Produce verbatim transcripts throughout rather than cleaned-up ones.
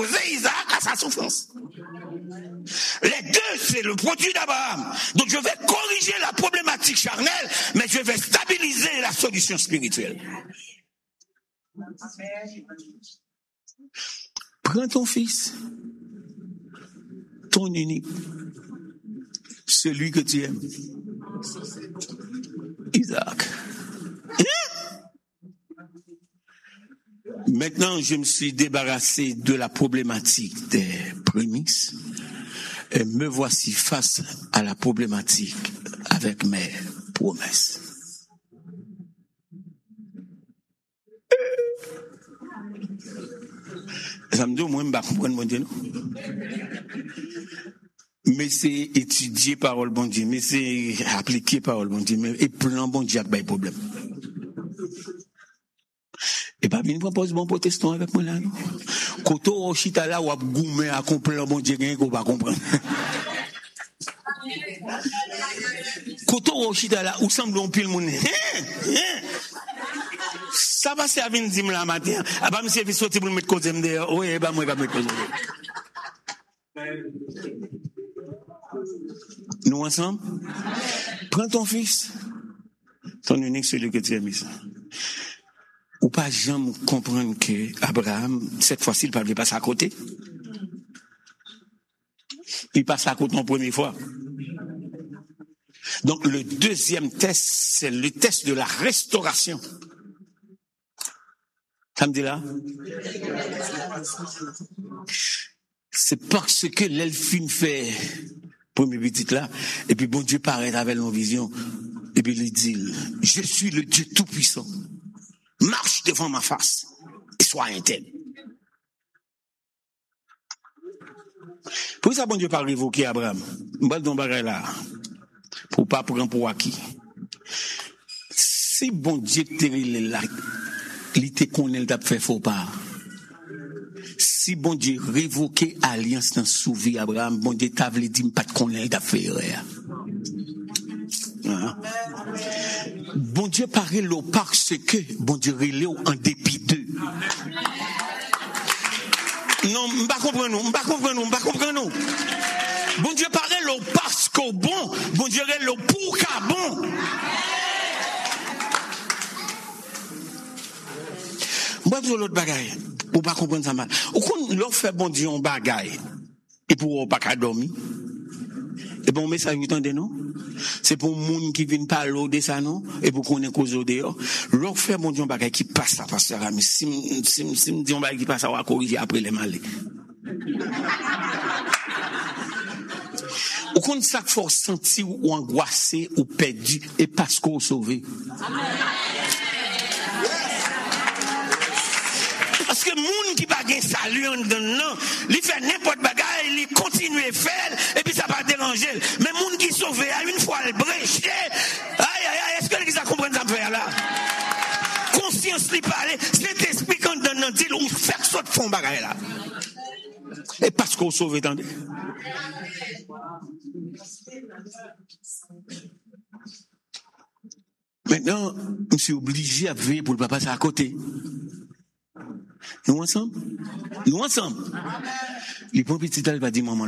Isaac à sa souffrance. Les deux, c'est le produit d'Abraham. Donc je vais corriger la problématique charnelle, mais je vais stabiliser la solution spirituelle. Prends ton fils, ton unique, celui que tu aimes, Isaac. Maintenant, je me suis débarrassé de la problématique des prémices et me voici face à la problématique avec mes promesses. Ça me dit, moi, je ne comprends pas mon Dieu, non? Mais c'est étudier parole bon Dieu, mais c'est appliquer parole bon Dieu, mais et plan bon Dieu avec des problèmes. Et pas bien propose bon protestant avec moi là non. Koto ochita là ou a goumé à comprendre bon Dieu gain qu'on pas comprendre. Koto ochita là ou semble on pile monde. Ça va servir dim la matin. Ah ba me servir sortir pour me mettre cause me dehors. Oui, bah moi pas mettre cause. Nous ensemble. Prends ton fils. Ton unique celui que tu aimes ça. Ou pas jamais comprendre que Abraham, cette fois-ci, il ne passe à côté. Il passe à côté la première fois. Donc, le deuxième test, c'est le test de la restauration. Ça me dit là? C'est parce que l'elfine fait premier petit là, et puis bon Dieu paraît avec une vision, et puis il dit, je suis le Dieu tout-puissant. Marche devant ma face et sois intègre. Pour ça, bon Dieu pas révoquer Abraham. M'bal don bagay là. Pour pas prendre pour acquis. Si bon Dieu te là, il te connaît, il t'a fait faux pas. Si bon Dieu révoquer alliance dans souvi Abraham, bon Dieu t'a voulu dire pas te connaît, il t'a fait erreur. Hein? Bon Dieu paraît l'eau parce que bon Dieu relève en dépit d'eux. Non, je ne comprends pas, je ne comprends pas, je ne comprends pas. Bon Dieu paraît l'eau parce que bon, bon Dieu relève l'eau pour qu'à bon. Moi, je l'autre bagaille, pour pas comprendre ça mal. Ou quand l'on fait bon Dieu en bagaille, et pour pas qu'à dormir, et bon message vous entendez non? C'est pour moun qui viennent parler de ça non? Et pour qu'on ait cause dehors. L'on fait bon Dieu en bagaille qui passe ça, pasteur Rami. Si si si me dit on bagaille qui passe ça, on va corriger après les malais. Ou quand ça faut sentir ou angoissé ou perdu et parce qu'on sauvé. Parce que moun qui pas gain salut en dedans, il fait n'importe bagaille, il continue à faire et puis ça va déranger. Mais moun qui sauvé à une fois le brèche, aïe aïe aïe, est-ce que les gens comprennent ça faire là? Conscience lui parler, cet esprit quand dedans dit ou faire sorte fond bagaille là. Et parce qu'on sauve, attendez. Maintenant, je suis obligé à veiller pour le papa, c'est à côté. Nous ensemble? Nous ensemble? Les premiers petits il va dire maman.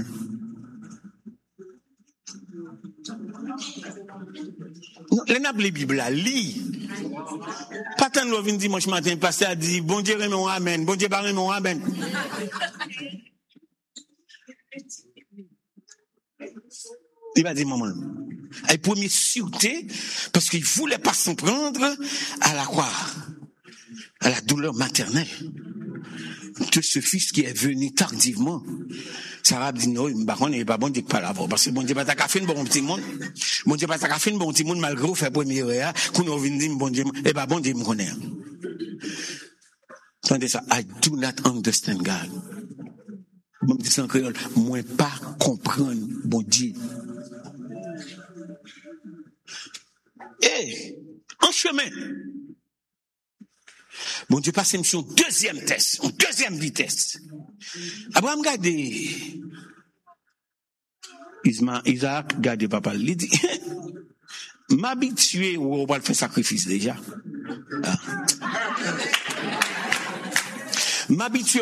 Non, les nappes les Bibles là, lis. Pas tant de vient dimanche matin, pasteur a dit, bon Dieu, mon amen, bon Dieu, barre mon amen. Il va dire maman. Et premier sûreté, parce qu'il voulait pas s'en prendre à la quoi? À la douleur maternelle de ce fils qui est venu tardivement. Sarah dit non, il n'est pas bon de pas l'avoir parce que bon Dieu pas ta fait un bon petit monde. Bon Dieu pas ta fait un bon petit monde malgré fait premier réa qu'on a venu dire bon Dieu et pas bon Dieu me connaît. Entendez ça, I do not understand God. Bon dit en créole, moi pas comprendre bon Dieu. Et en chemin bon Dieu passe sur un deuxième test, une deuxième vitesse. Abraham regarde Isaac, regarde papa, il dit, m'habituer ou on va faire sacrifice déjà. Ah. M'habituer